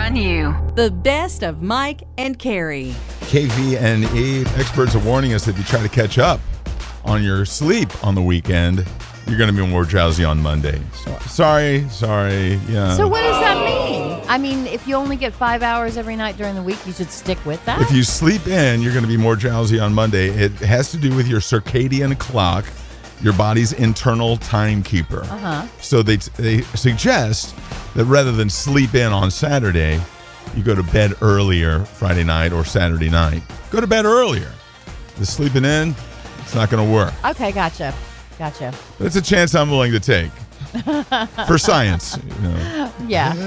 on you. The best of Mike and Carrie. KVNE experts are warning us that if you try to catch up on your sleep on the weekend, you're going to be more drowsy on Monday. So, sorry. Yeah. So what does that mean? I mean, if you only get 5 hours every night during the week, you should stick with that? If you sleep in, you're going to be more drowsy on Monday. It has to do with your circadian clock, your body's internal timekeeper. So they suggest that rather than sleep in on Saturday, you go to bed earlier Friday night or Saturday night. Go to bed earlier. The sleeping in, it's not going to work. Okay, gotcha. But it's a chance I'm willing to take. For science. Yeah.